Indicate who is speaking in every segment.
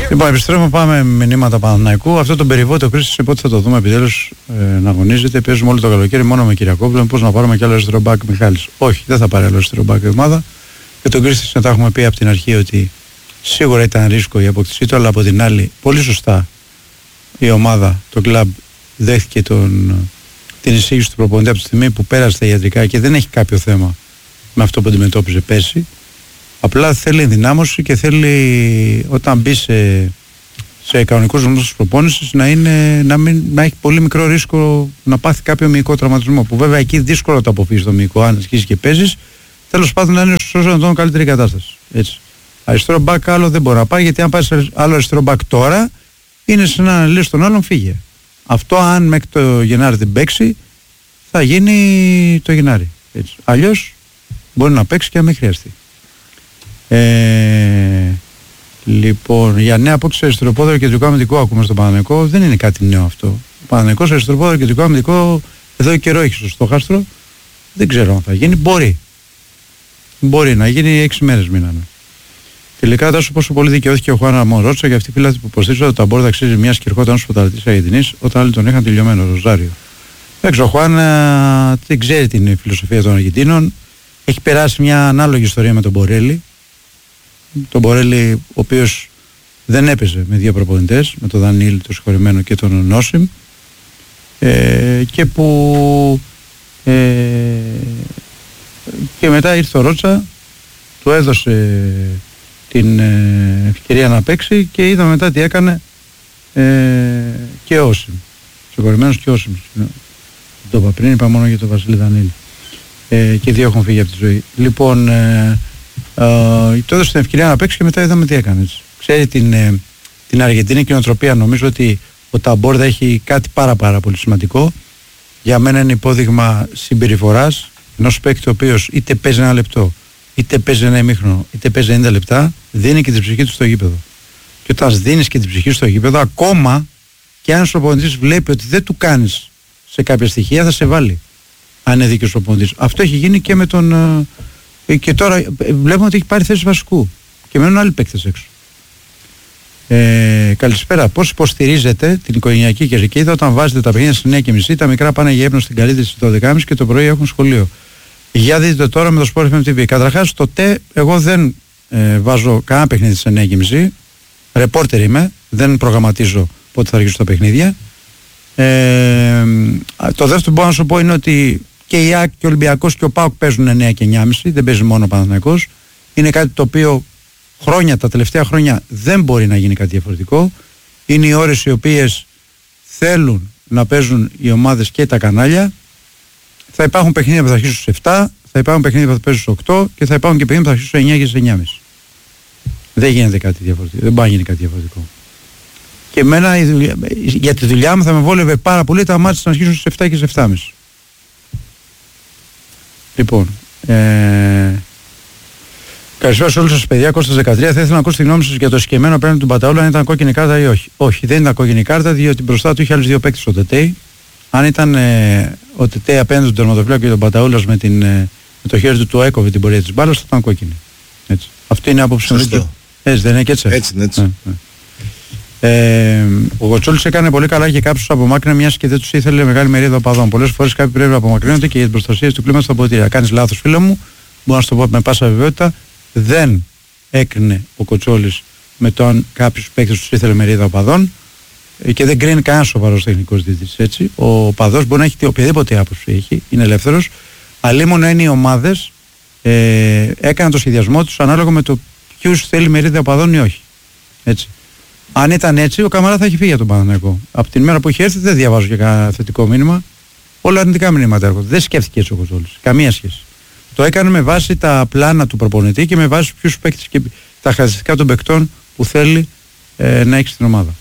Speaker 1: Λοιπόν, επιστρέφουμε, πάμε με μηνύματα Παναθηναϊκού. Αυτό τον περιβόητο ο Κρίστης είπε ότι θα το δούμε επιτέλους να αγωνίζεται. Παίζουμε όλο το καλοκαίρι μόνο με Κυριακόπουλο. Πώς να πάρουμε κι άλλο αριστερό μπακ Μιχάλης? Όχι, δεν θα πάρει άλλο αριστερό μπακ η ομάδα. Και τον Κρίστης τα έχουμε πει από την αρχή ότι σίγουρα ήταν ρίσκο η αποκτησή του, αλλά από την άλλη, πολύ σωστά η ομάδα, το κλαμπ, δέχτηκε την εισήγηση του προπονητή από τη στιγμή που πέρασε τα ιατρικά και δεν έχει κάποιο θέμα με αυτό που αντιμετώπιζε πέρσι. Απλά θέλει ενδυνάμωση και θέλει όταν μπει σε κανονικούς ρυθμούς προπόνησης να έχει πολύ μικρό ρίσκο να πάθει κάποιο μυϊκό τραυματισμό. Που βέβαια εκεί δύσκολο το αποφύγει το μυϊκό, αν αρχίσει και παίζει. Τέλος πάντων να είναι όσο δυνατόν καλύτερη κατάσταση. Έτσι. Αριστερό μπακ άλλο δεν μπορεί να πάει, γιατί αν πάει άλλο αριστερό μπακ τώρα είναι σε να λύσει τον άλλον, φύγε. Αυτό αν μέχρι το Γενάρη δεν παίξει θα γίνει το Γενάρη. Αλλιώς μπορεί να παίξει και να μην χρειαστεί. Λοιπόν, για νέα απόκτηση αριστεροπόδαρο κεντρικό αμυντικό ακούμε στον Παναθηναϊκό, δεν είναι κάτι νέο αυτό. Ο Παναθηναϊκός αριστεροπόδαρο κεντρικό αμυντικό εδώ καιρό έχει στο στόχαστρο. Δεν ξέρω αν θα γίνει. Μπορεί να γίνει, 6 μέρες μείνανε. Τελικά, τόσο πόσο πολύ δικαιώθηκε ο Χουάν Μορότσα για αυτή η φύλαξη που υποστήριζε ότι τα Μπόρδα αξίζει μια και ερχόταν ως πρωταθλητής Αργεντινής όταν άλλοι τον είχαν τελειωμένο, Ροζάριο. Ο Χουάν δεν ξέρει την φιλοσοφία των Αργεντίνων. Έχει περάσει μια ανάλογη ιστορία με τον Μπορέλη. Τον Μπορέλη, ο οποίος δεν έπαιζε με δύο προπονητές, με τον Δανίλη, τον συγχωρημένο, και τον Νόσιμ, και που και μετά ήρθε ο Ρότσα, του έδωσε την ευκαιρία να παίξει και είδα μετά τι έκανε και ο Όσιμ, συγχωρημένος και ο Όσιμ. Το είπα πριν, είπα μόνο για τον Βασίλη Δανίλη, και δύο έχουν φύγει από τη ζωή. Λοιπόν, του έδωσε την ευκαιρία να παίξει και μετά είδαμε τι έκανε. Ξέρει την Αργεντινή κοινοτροπία. Νομίζω ότι ο Ταμπόρδα έχει κάτι πάρα πολύ σημαντικό. Για μένα είναι υπόδειγμα συμπεριφοράς ενός παίκτη ο οποίος είτε παίζει ένα λεπτό, είτε παίζει ένα ημίχρονο, είτε παίζει 90 λεπτά, δίνει και την ψυχή του στο γήπεδο. Και όταν δίνεις και την ψυχή στο γήπεδο, ακόμα και αν ο προπονητής βλέπει ότι δεν του κάνεις σε κάποια στοιχεία, θα σε βάλει. Αν είναι δίκαιος ο προπονητής. Αυτό έχει γίνει και με τον. Και τώρα βλέπουμε ότι έχει πάρει θέση βασικού και μένουν άλλοι παίκτες έξω. Καλησπέρα. Πώς υποστηρίζετε την οικογενειακή κερκίδα όταν βάζετε τα παιχνίδια στις 9:30, τα μικρά πάνε για ύπνο στην καλύτερη στις 12:30 και το πρωί έχουν σχολείο? Για δείτε το τώρα με το Sport FM TV. Καταρχάς, το ΤΕ, εγώ δεν βάζω κανένα παιχνίδι στις 9:30. Ρεπόρτερ είμαι, δεν προγραμματίζω πότε θα αρχίσουν τα παιχνίδια. Το δεύτερο που μπορώ να σου πω είναι ότι και η ΑΕΚ και ο Ολυμπιακός και ο ΠΑΟΚ παίζουν 9 και 9:30, δεν παίζει μόνο ο Παναθηναϊκός. Είναι κάτι το οποίο τα τελευταία χρόνια δεν μπορεί να γίνει κάτι διαφορετικό. Είναι οι ώρες οι οποίες θέλουν να παίζουν οι ομάδες και τα κανάλια. Θα υπάρχουν παιχνίδια που θα αρχίσουν στις 7, θα υπάρχουν παιχνίδια που θα παίζουν στις 8 και θα υπάρχουν και παιχνίδια που θα αρχίσουν στις 9 και στις 9:30. Δεν γίνεται κάτι διαφορετικό. Δεν μπορεί να γίνει κάτι διαφορετικό. Και εμένα για τη δουλειά μου θα με βόλευε πάρα πολύ τα μάτια να αρχίσουν στις 7 και στις 7:30. Λοιπόν, καλησπέρα σε όλους σας, παιδιά. Κώστας 13. Θα ήθελα να ακούσω τη γνώμη σας για το σκεμμένο απέναντι του Μπαταούλα, αν ήταν κόκκινη κάρτα ή όχι. Όχι, δεν ήταν κόκκινη κάρτα, διότι μπροστά του είχε άλλους δύο παίκτες ο Τετέι. Αν ήταν ο Τετέι απέναντι στον τερματοφύλακα και τον Μπαταούλας με το χέρι του έκοβε την πορεία της μπάλας, θα ήταν κόκκινη. Έτσι. Αυτή είναι η άποψη μου. Έτσι δεν είναι και έτσι?
Speaker 2: Έτσι είναι, έτσι.
Speaker 1: Ο Γοτσόλης έκανε πολύ καλά και κάποιους απομάκρυνε, μιας και δεν τους ήθελε μεγάλη μερίδα οπαδών. Πολλές φορές κάποιοι πρέπει να απομακρύνονται και για την προστασία του κλίματος στα ποτήρια. Κάνεις λάθος, φίλο μου, μπορώ να σου το πω με πάσα βεβαιότητα. Δεν έκρινε ο Κοτσόλης με το αν κάποιους παίκτες τους ήθελε μερίδα οπαδών και δεν κρίνει κανένας σοβαρός τεχνικός διαιτητής. Ο οπαδός μπορεί να έχει οποιαδήποτε άποψη έχει, είναι ελεύθερος. Αλλήμον είναι οι ομάδες έκαναν το σχεδιασμό τους ανάλογα με το ποιους θέλει μερίδα οπαδών ή όχι. Έτσι. Αν ήταν έτσι, ο Καμαρά θα έχει φύγει από τον Παναθηναϊκό. Από την μέρα που είχε έρθει δεν διαβάζω και κανένα θετικό μήνυμα. Όλα αρνητικά μηνύματα έρχονται. Δεν σκέφτηκε έτσι ο Κοτσόλης. Καμία σχέση. Το έκανε με βάση τα πλάνα του προπονητή και με βάση ποιους παίκτες και τα χαρακτηριστικά των παικτών που θέλει να έχει στην ομάδα.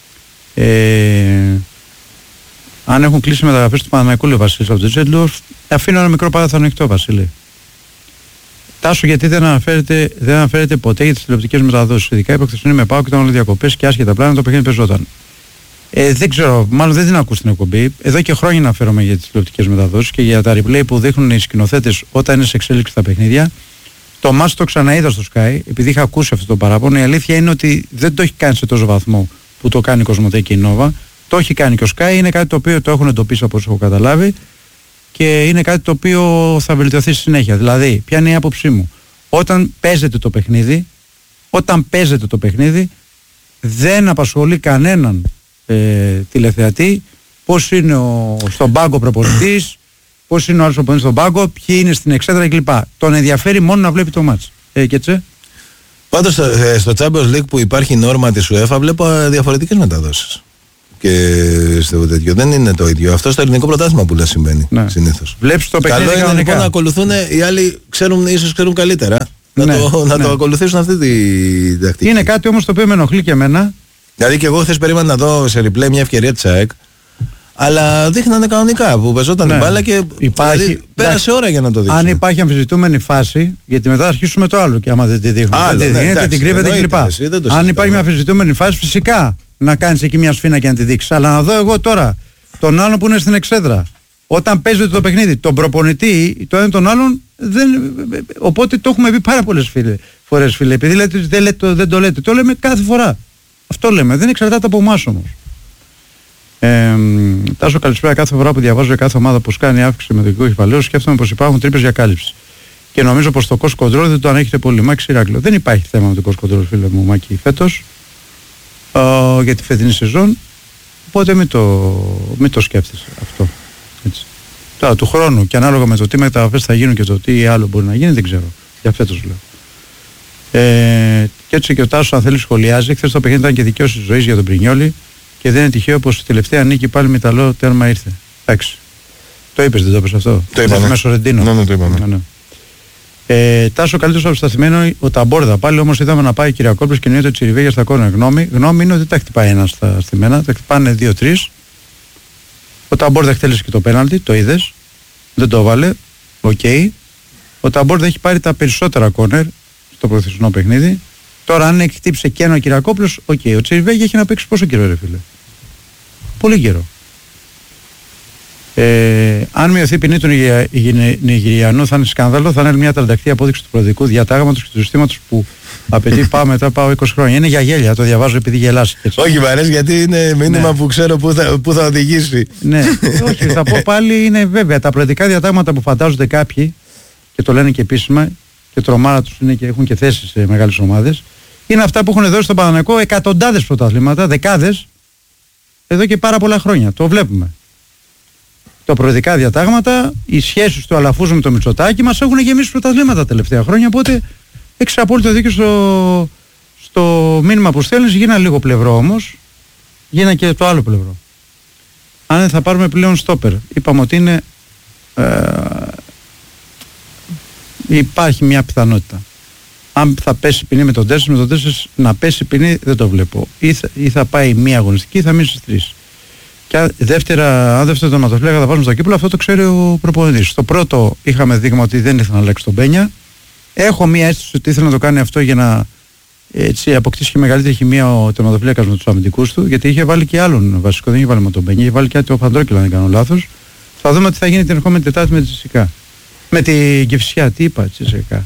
Speaker 1: Αν έχουν κλείσει μεταγραφές του Παναθηναϊκού, λέει ο Βασίλης από το Τζέντλοφ, αφήνω ένα μικρό παράθυρο ανοιχτό, Βασίλη. Τάσο, γιατί δεν αναφέρεται ποτέ για τις τηλεοπτικές μεταδόσεις? Ειδικά υποχθεσινή με ΠΑΟΚ, ήταν όλες διακοπές και άσχετα πλάνα, το παιχνίδι παίζονταν. Δεν ξέρω, μάλλον δεν την ακούω στην εκπομπή. Εδώ και χρόνια αναφέρομαι για τις τηλεοπτικές μεταδόσεις και για τα replay που δείχνουν οι σκηνοθέτες όταν είναι σε εξέλιξη τα παιχνίδια. Το μάτς το ξαναείδα στο Sky, επειδή είχα ακούσει αυτό το παράπονο. Η αλήθεια είναι ότι δεν το έχει κάνει σε τόσο βαθμό που το κάνει η Κοσμοτέ και η Νόβα. Το έχει κάνει και ο Sky, είναι κάτι το οποίο το έχουν εντοπίσει από όσο έχω καταλάβει και είναι κάτι το οποίο θα βελτιωθεί στη συνέχεια. Δηλαδή, ποια είναι η άποψή μου. Όταν παίζεται το παιχνίδι, δεν απασχολεί κανέναν τηλεθεατή πώς είναι στον πάγκο προπονητής, πώς είναι ο άλλος προπονητής στον πάγκο, ποιοι είναι στην εξέδρα κλπ. Τον ενδιαφέρει μόνο να βλέπει το μάτς. Και τσε.
Speaker 2: Πάντως στο Champions League που υπάρχει νόρμα της UEFA βλέπω διαφορετικές μεταδόσεις. Και στο τέτοιο δεν είναι το ίδιο. Αυτό στο ελληνικό πρωτάθλημα που λέει συμβαίνει συνήθως.
Speaker 1: Βλέπεις το παιχνίδι
Speaker 2: κανονικά. Καλό είναι λοιπόν να ακολουθούν, οι άλλοι ίσως ξέρουν καλύτερα. Να το ακολουθήσουν αυτή τη τακτική.
Speaker 1: Είναι κάτι όμως το οποίο με ενοχλεί και εμένα.
Speaker 2: Δηλαδή και εγώ χθες περίμενα να δω σε replay μια ευκαιρία της ΑΕΚ. Αλλά δείχνανε κανονικά που παίζονταν την μπάλα και δηλαδή, πέρασε ώρα για να το δείξουν.
Speaker 1: Αν υπάρχει αμφισβητούμενη φάση, γιατί μετά θα αρχίσουμε το άλλο και άμα δεν τη δείχνουν. Δεν τη δίνετε, την κρύβετε κλπ. Αν υπάρχει μια αμφισβητούμενη φάση, φυσικά να κάνεις εκεί μια σφήνα και να τη δείξεις. Αλλά να δω εγώ τώρα τον άλλον που είναι στην εξέδρα. Όταν παίζεται το παιχνίδι, τον προπονητή, το ένα τον άλλον, οπότε το έχουμε πει πάρα πολλές φορές, φίλε. Επειδή λέτε δεν το λέτε, το λέμε κάθε φορά. Αυτό λέμε, δεν εξαρτάται από εμάς όμως. Τάσο, καλησπέρα. Κάθε φορά που διαβάζω κάθε ομάδα πως κάνει αύξηση με το δικό κεφαλαίο, σκέφτομαι πως υπάρχουν τρύπες για κάλυψη. Και νομίζω πως το cost control δεν το ανέχεται πολύ. Μάκη Ηράκλειο. Δεν υπάρχει θέμα με το cost control, φίλε μου, Μάκη, φέτος για τη φετινή σεζόν. Οπότε μην το σκέφτεσαι αυτό. Έτσι. Τώρα του χρόνου και ανάλογα με το τι μεταγραφές θα γίνουν και το τι άλλο μπορεί να γίνει, δεν ξέρω. Για φέτος λέω. Και έτσι και ο Τάσος, αν θέλει, σχολιάζει. Χθες το παιχνίδι ήταν και δικαίωση της ζωής για τον Πρινιόλι. Και δεν είναι τυχαίο πως η τελευταία νίκη πάλι με Ιταλό τέρμα ήρθε. Εντάξει. Το είπες, δεν το είπες αυτό?
Speaker 2: Το είπαμε.
Speaker 1: Με Σορεντίνο.
Speaker 2: Ναι, το είπαμε.
Speaker 1: Τάσο, καλύτερος αποσταθημένο ο Ταμπόρδα. Πάλι όμως είδαμε να πάει η Κυριακόπουλος και εννοείται Τσιριβέγια στα κόρνερ. Γνώμη είναι ότι δεν τα χτυπάει ένα στα στημένα, τα χτυπάνε 2-3. Ο Ταμπόρδα εκτέλεσε και το πέναλτι, το είδες. Δεν το έβαλε. Οκ. Ο Ταμπόρδα έχει πάρει τα περισσότερα κόρνερ στο προθεσινό παιχνίδι. Τώρα, αν χτύψε και ένα ο Κυριακόπουλος, οκ. Ο Τσιριβέγια έχει να παίξει πόσο καιρό, ρε φίλε? Πολύ καιρό. Αν μειωθεί η ποινή του Νιγηριανού, θα είναι σκάνδαλο. Θα είναι μια τραντακτή απόδειξη του προοδικού διατάγματος και του συστήματος που απαιτεί πάω 20 χρόνια. Είναι για γέλια, το διαβάζω επειδή γελάς.
Speaker 2: Όχι, μ' αρέσει γιατί είναι μήνυμα που ξέρω πού θα οδηγήσει.
Speaker 1: Ναι, όχι, θα πω πάλι είναι βέβαια τα προοδικά διατάγματα που φαντάζονται κάποιοι και το λένε και επίσημα και τρομάρα τους είναι και έχουν και θέσεις σε μεγάλες ομάδες. Είναι αυτά που έχουν δώσει στον Παναθηναϊκό εκατοντάδες πρωταθλήματα, δεκάδες, εδώ και πάρα πολλά χρόνια. Το βλέπουμε. Τα προεδρικά διατάγματα, οι σχέσεις του Αλαφούζου με το Μητσοτάκη μας έχουν γεμίσει πρωταθλήματα τα τελευταία χρόνια. Οπότε έχεις απόλυτο δίκιο στο μήνυμα που στέλνεις. Γίνα λίγο πλευρό όμως, γίνα και το άλλο πλευρό. Αν δεν θα πάρουμε πλέον στόπερ, είπαμε ότι είναι. Υπάρχει μια πιθανότητα. Αν θα πέσει ποινή με τον Τέσσερις, να πέσει ποινή δεν το βλέπω. Ή θα πάει μία αγωνιστική ή θα μείνει στις 3. Και αν δεύτερο τερματοφύλακα θα βάζουμε στο κύπελο, αυτό το ξέρει ο προπονητής. Στο πρώτο είχαμε δείγμα ότι δεν ήθελε να αλλάξει τον Πένια. Έχω μία αίσθηση ότι ήθελε να το κάνει αυτό για να αποκτήσει και μεγαλύτερη χημεία ο τερματοφύλακας με τους αμυντικούς του, γιατί είχε βάλει και άλλον βασικό, δεν είχε βάλει με τον Πένια, είχε βάλει και ο Φαντρόκυλα, αν δεν κάνω λάθος. Θα δούμε τι θα γίνει την ερχόμενη Τετάρτη με τη Τσεσικά. Με την Κηφισιά, τι είπα, Τσεσικά.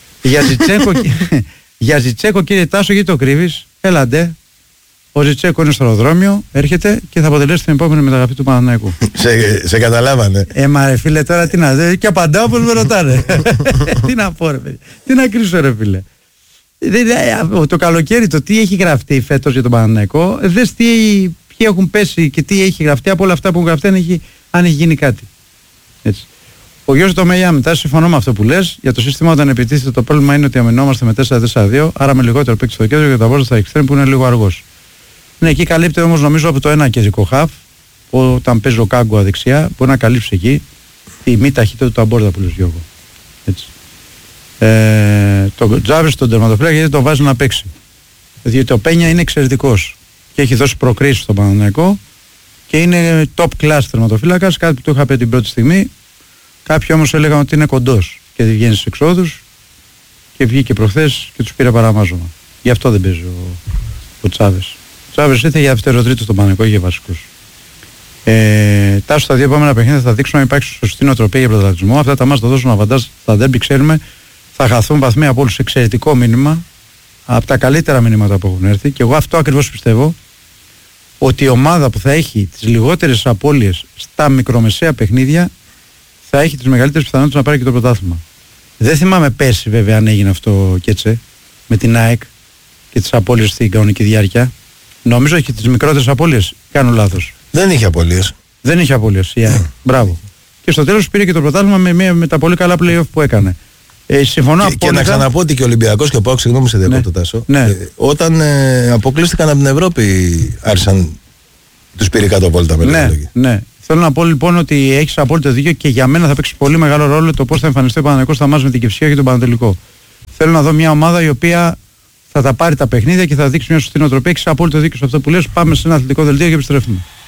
Speaker 1: Για Ζιτσέκο, κύριε Τάσο, γιατί το κρύβεις? Έλαντε. Ο Ζιτσέκο είναι στο αεροδρόμιο, έρχεται και θα αποτελέσει την επόμενη μεταγραφή του Παναθηναϊκού.
Speaker 2: Σε καταλάβανε.
Speaker 1: Μα ρε φίλε, τώρα τι να δει, και απαντάω όπως με ρωτάνε. Τι να πω, ρε φίλε, τι να κρύψω, ρε φίλε. Το καλοκαίρι το τι έχει γραφτεί φέτος για τον Παναθηναϊκό, δες ποιοι έχουν πέσει και τι έχει γραφτεί από όλα αυτά που έχουν γραφτεί, αν έχει γίνει κάτι. Έτσι. Ο Γιώργος Τομεϊά, μετά συμφωνώ με αυτό που λες. Για το σύστημα, όταν επιτίθεται, το πρόβλημα είναι ότι αμυνόμαστε με 4-4-2, άρα με λιγότερο παίκτη στο κέντρο και τα βάζω στα εξτρέμ που είναι λίγο αργός. Ναι, εκεί καλύπτεται όμως νομίζω από το ένα κεντρικό χαφ, όταν παίζει ο Κάγκο δεξιά, μπορεί να καλύψει εκεί τη μη ταχύτητα του Ταμπόρδα που λες, Γιώργο. Έτσι. Το Τζάβες στον τερματοφύλακα γιατί το βάζει να παίξει. Διότι ο Πένια είναι εξαιρετικός και έχει δώσει προκρίσεις στον Παναθηναϊκό και είναι top class τερματοφύλακας, κάτι που το είχα πει την πρώτη στιγμή. Κάποιοι όμως έλεγαν ότι είναι κοντός και δεν βγαίνει στους εξόδους και βγήκε προχθές και τους πήρε παραμάζωμα. Γι' αυτό δεν παίζει ο Τσάβες. Ο Τσάβες ήρθε για δεύτερο-τρίτο στον Παναθηναϊκό, για βασικός. Τάσο στα δύο επόμενα παιχνίδια θα δείξουμε αν υπάρχει σωστή νοοτροπία για πρωταθλητισμό. Αυτά τα μάτς θα δώσουν αβαντάζ στα ντέρμπι, ξέρουμε. θα χαθούν βαθμοί από όλους. Εξαιρετικό μήνυμα, από τα καλύτερα μηνύματα που έχουν έρθει, και εγώ αυτό ακριβώς πιστεύω, ότι η ομάδα που θα έχει τις λιγότερες απώλειες στα μικρομεσαία παιχνίδια θα έχει τις μεγαλύτερες πιθανότητες να πάρει και το πρωτάθλημα. Δεν θυμάμαι πέρσι βέβαια αν έγινε αυτό και με την ΑΕΚ και τις απώλειες στην κανονική διάρκεια. Νομίζω έχει τις μικρότερες απώλειες. Κάνω λάθος.
Speaker 2: Δεν είχε απώλειες.
Speaker 1: Δεν είχε απώλειες η ΑΕΚ. Μπράβο. Και στο τέλος πήρε και το πρωτάθλημα με τα πολύ καλά play-off που έκανε. Συμφωνώ απόλυτα.
Speaker 2: Και να ξαναπώ ότι και ο Ολυμπιακός και ο ΠΑΟΚ, συγγνώμη σε διακόπτω Τάσο, όταν αποκλείστηκαν από την Ευρώπη άρχισαν τους πήρε κάτω βόλτα με
Speaker 1: επιλογή. Ναι. Θέλω να πω λοιπόν ότι έχεις απόλυτο δίκιο και για μένα θα παίξει πολύ μεγάλο ρόλο το πώς θα εμφανιστεί ο Παναθηναϊκός στα μάτς με την Κηφισιά και τον Πανατολικό. Θέλω να δω μια ομάδα η οποία θα τα πάρει τα παιχνίδια και θα δείξει μια σωστή νοοτροπία. Έχεις απόλυτο δίκιο σε αυτό που λες. Πάμε σε ένα αθλητικό δελτίο και επιστρέφουμε.